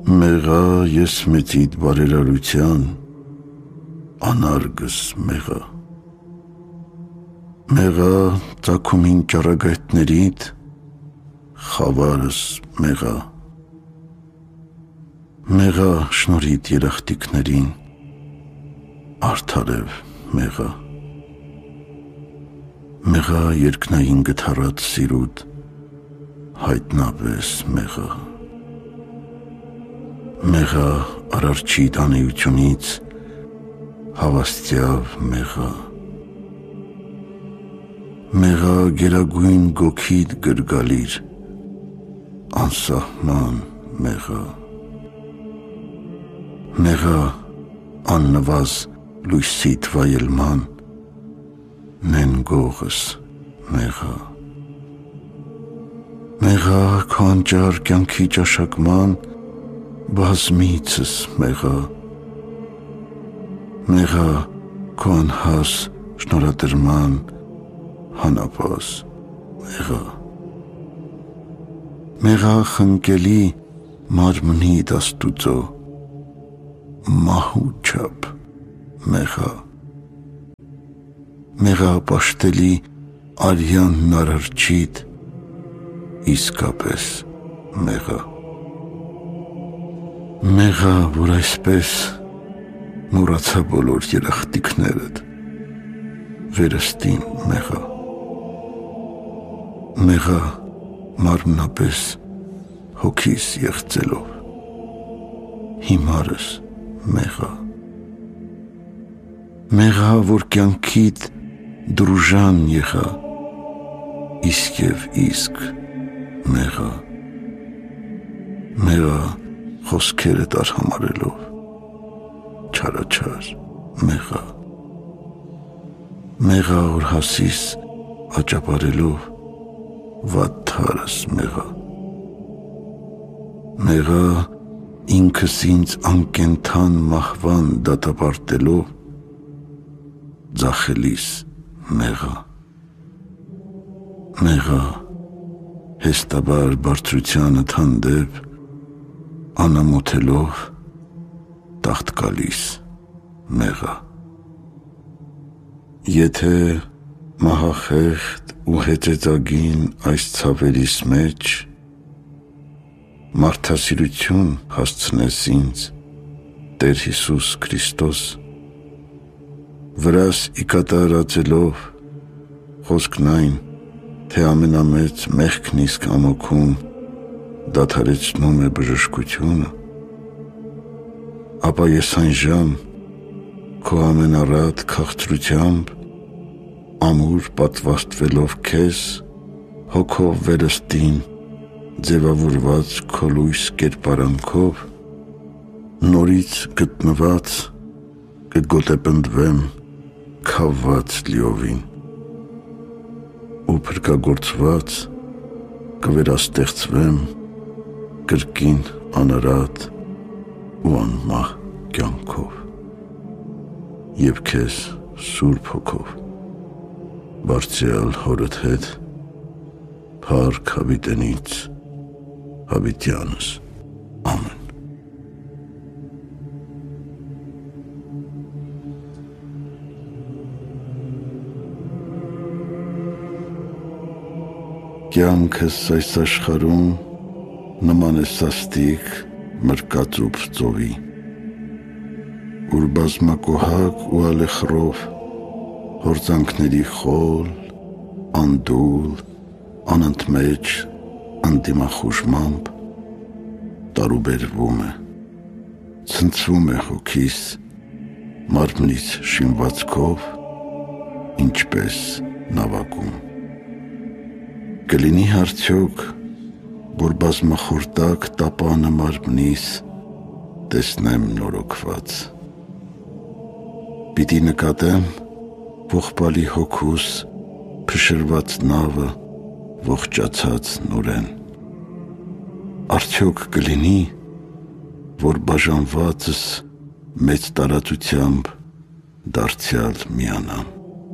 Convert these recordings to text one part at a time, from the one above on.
Մեղա ես մեծիդ բարերարության, անարգս մեղա։ Մեղա ծագումին ճառագայթներիդ, խավարս մեղա։ Մեղա շնորհիդ երախտիկներին, արդարև մեղա։ Մեղա երկնային գթառած սիրուդ, հայտնապես մեղա։ Մեղա արարչի տանեությունից, հավաստյավ մեղա։ Մեղա գերագույն գոքիդ գրգալիր, անսահման մեղա։ Մեղա աննվազ լույսիդ վայելման, նենգողս մեղա։ Մեղա քո անճար կյանքի ճաշակման, բազմիցս մեղա։ Մեղա քո անհաս շնորհադրման, հանապաս մեղա։ Մեղա խնկելի մարմնիդ Աստուծո, մահու չափ մեղա։ Մեղա պաշտելի արյան արարչիդ, իսկապես մեղա։ Մեղա, որ այսպես մոռացա բոլոր երախտիկներդ, վերստին մեղա։ Մեղա մարմնապես հոգիս եղծելով, հիմարս մեղա։ Մեղա, որ կյանքիդ դրուժան եղա, իսկ և իսկ մեղա։ Մեղա խոսքերդ արհամարելով, չարաչար մեղա։ Մեղա որ հասիս աճապարելով, վատթարս մեղա։ Մեղա ինքս ինձ անկենթան մահվան դատապարտելով, ձախելիս մեղա։ Մեղա հեստաբար բարձրությանդ հանդեպ, անամոթելով, տաղտկալիս մեղա։ Եթե մահախեղդ ու հեծեծագին այս ցավերիս մեջ, մարդասիրություն հասցնես ինձ, Տեր Հիսուս Քրիստոս, վրաս իկատարածելով, խոսքն այն, թե ամենամեծ մեղքն իսկ ամոքում դադարեցնում է բժշկությունը, ապա ես այն ժամ քո ամենառատ քաղցրությամբ, ամուր պատվաստվելով քեզ, հոգով վերստին ձևավորված քո լույս կերպարանքով, նորից գտնված կգոտեպնդվեմ քավված լիովին ու փրկագործված կվերաստեղծվեմ կրկին անարատ ու անմահ կյանքով և քեզ սուրբ հոգով բարձրյալ հորդ հետ փառք հավիտենից հավիտյանս ամեն։ Կյանքս այս աշխարհում նման է սաստիկ մրկածուփ ծովի, ուր բազմակոհակ ու ալեխռով հորձանքների խոլ, անդուլ, անընդմեջ անդիմախուժմամբ տարուբերվում է, ցնցվում է հոգիս, մարմնից շինվածքով, ինչպես նավակում։ Կլինի արդյոք, որ բազմախորտակ տապանը մարմնիս տեսնեմ նորոգված։ Պիտի նկատեմ ողբալի հոգուս փշրված նավը ողջացած նորեն։ Արդյոք կլինի, որ բաժանվածս մեծ տարածությամբ դարձյալ միանամ։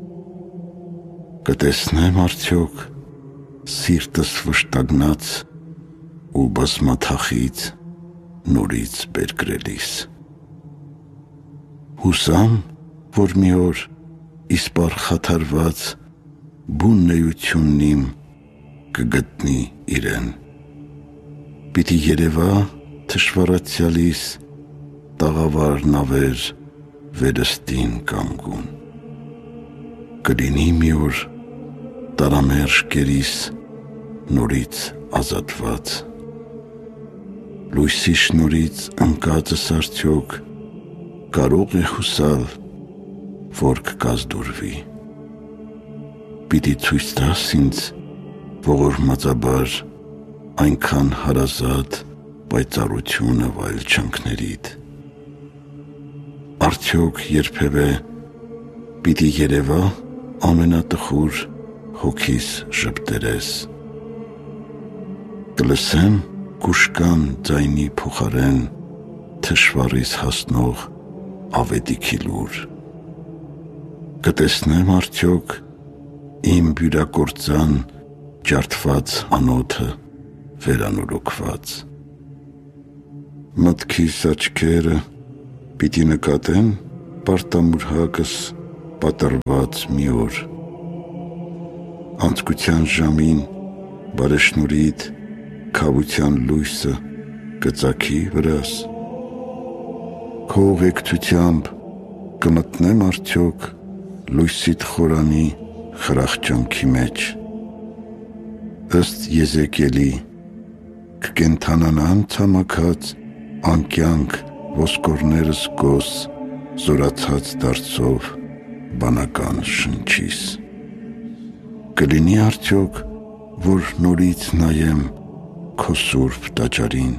Կտեսնեմ արդյոք սիրտս վշտագնաց ու բազմաթախից նորից բերկրելիս։ Հուսամ, որ մի օր իսպար խաթարված բուն նեությունն իմ կգտնի իրեն, պիտի երևա թշվառացյալիս տաղավար նավեր վերստին կանգուն, կլինի մի օր տարամերժ կերիս նորից ազատված, լույսի շնորից ընկածս արդյոք կարող է հուսալ, որ կկազդուրվի, պիտի ցույց տաս ինձ ողորմածաբար այնքան հարազատ պայծառությունը վայելչանքներիդ, արդյոք երբևէ պիտի երևա ամենատխուր հոգիս ժպտերես, կլսեմ կուշկան ձայնի փոխարեն թշվառիս հասնող ավետիքի լուր, կտեսնեմ արդյոք իմ բյուրակործան ջարդված անոթը վերանորոգված, մտքիս աչքերը պիտի նկատեն պարտամուրհակս պատրված մի օր, անցկության ժամին բարեշնորիդ քավության լույսը կծագի վրաս, քո ուղեկցությամբ կմտնեմ արդյոք լույսիդ խորանի խրախճանքի մեջ, ըստ Եզեկիելի կկենդանանան ցամաքած անկյանք ոսկորներս գոս զորացած դարձով բանական շնչիս, կլինի արդյոք, որ նորից նայեմ քո սուրբ տաճարին,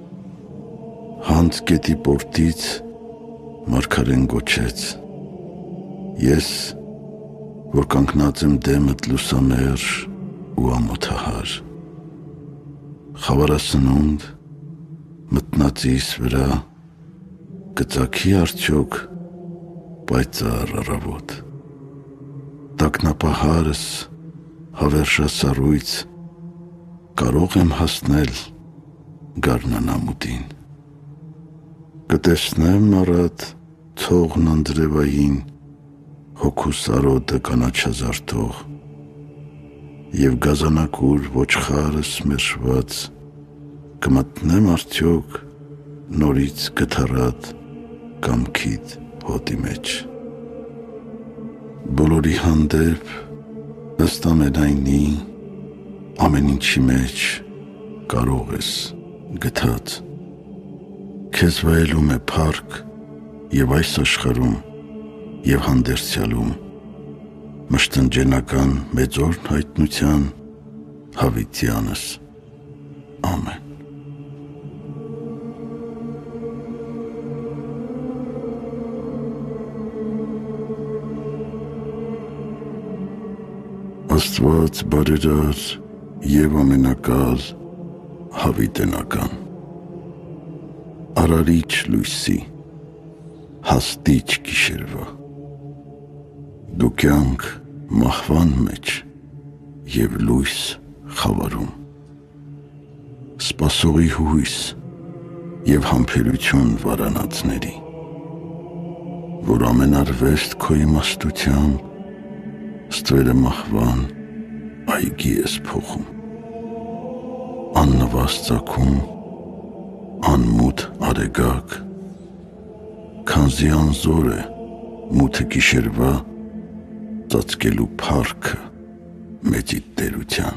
հանց գետի պորտից մարգարեն գոչեց, ես, որ կանգնած եմ դեմդ լուսամերժ ու ամոթահար, խավարասնունդ մտնածիս վրա կծագի արդյոք պայծառ առավոտ, տագնապահարս հավերժասառույց կարող եմ հասնել գարնանամուտին, կտեսնեմ առատ ցողն անձրևային հոգուս արոտը կանաչազարդող և գազանակուր ոչխարս մերժված կմտնեմ արդյոք նորից գթառատ կամքիդ հոտի մեջ, բոլորի հանդեպ ըստ ամենայնի ամեն ինչի մեջ կարող ես գթած, քեզ վայելում է փառք և այս աշխարհում և հանդերձյալում մշտնջենական մեծորն հայտնության հավիտյանս, ամեն։ Աստված բարերար և ամենակալ հավիտենական, արարիչ լույսի, հաստիչ գիշերվա, դու կյանք մահվան մեջ և լույս խավարում, սպասողի հույս և համբերություն վարանածների, որ ամենարվեստ քո իմաստությամբ ստվերը մահվան այգի ես փոխում, աննվազ ծագում, անմութ արեգակ, քանզի անզոր է մութը գիշերվա ծածկելու փառքը մեծի տերության,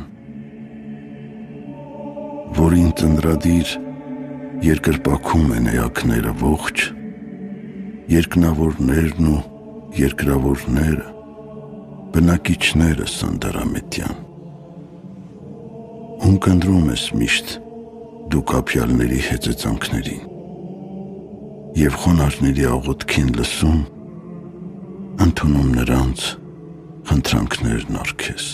որին ծնրադիր երկրպագում են էակները ողջ, երկնավորներն ու երկրավորները, բնակիչները սանդարամետյան, ում կնդրում ես միշտ դու կապյալների հեծեծանքներին և խոնարհների աղոթքին լսում, ընդունում նրանց խնդրանքներն առքես,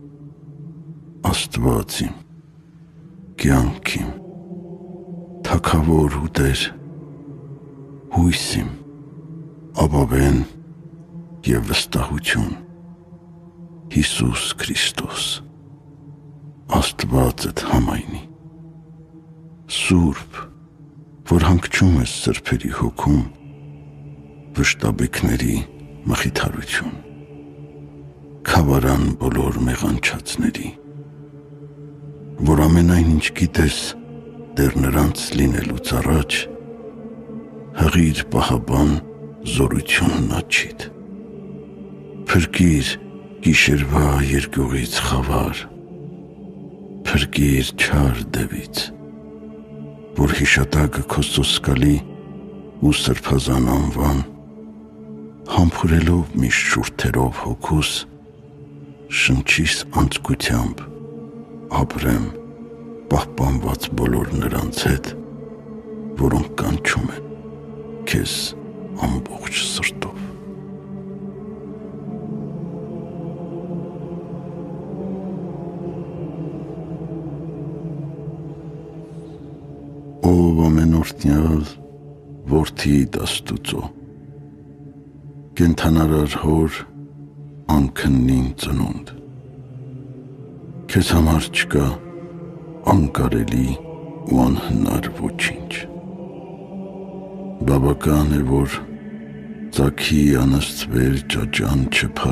Աստված իմ, կյանք իմ, թագավոր ու Տեր, հույս իմ, ապավեն և վստահություն, Հիսուս Քրիստոս, Աստվածդ համայնի, Սուրբ, որ հանգչում ես սրբերի հոգում, վշտաբեկների մխիթարություն, քավարան բոլոր մեղանչածների, որ ամենայն ինչ գիտես դեռ նրանց լինելուց առաջ, հղիր պահաբան զորությունն աչիդ, փրկիր գիշերվա երկյուղից խավար, փրկիր չար դևից, որ հիշատակը քո սոսկալի ու սրբազան անվան, համբուրելով միշտ շուրթերով հոգուս, շնչիս անձկությամբ, ապրեմ պահպանված բոլոր նրանց հետ, որոնք կանչում են քեզ ամբողջ սրտով։ Ով ամենօրհնյալ որդիդ Աստուծո, կենդանարար հոր անքննին ծնունդ, քեզ համար չկա անկարելի ու անհնար ոչինչ, բավական է, որ ծագի անըստվեր ճաճան չփա